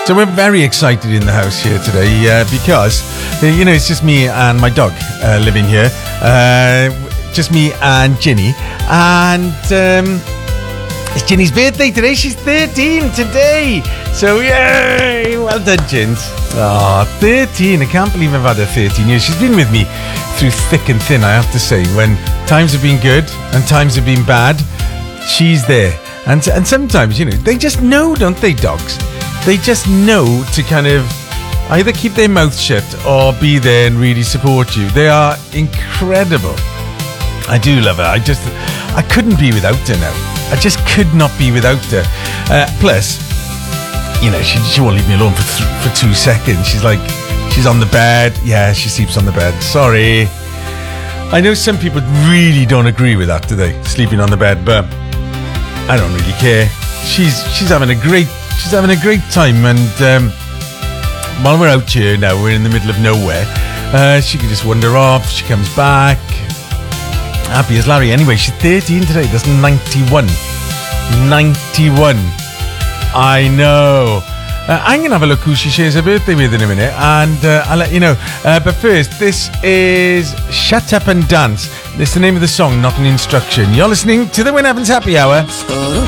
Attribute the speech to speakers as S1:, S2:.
S1: So we're very excited in the house here today because, it's just me and my dog living here. Just me and Ginny. And it's Ginny's birthday today. She's 13 today. So yay! Well done, Gins. 13. I can't believe I've had her 13 years. She's been with me through thick and thin, I have to say. When times have been good and times have been bad, she's there. And sometimes, they just know, don't they, dogs? They just know to kind of either keep their mouth shut or be there and really support you. They are incredible. I do love her. I couldn't be without her now. I just could not be without her. Plus, she won't leave me alone for 2 seconds. She's on the bed. Yeah, she sleeps on the bed. Sorry. I know some people really don't agree with that, do they? Sleeping on the bed, but I don't really care. She's having a great time, and while we're out here now, we're in the middle of nowhere. She can just wander off. She comes back, happy as Larry. Anyway, she's 13 today. That's 91. 91. I know. I'm going to have a look who she shares her birthday with in a minute, and I'll let you know. But first, this is Shut Up and Dance. This is the name of the song, not an instruction. You're listening to the Win Evans Happy Hour.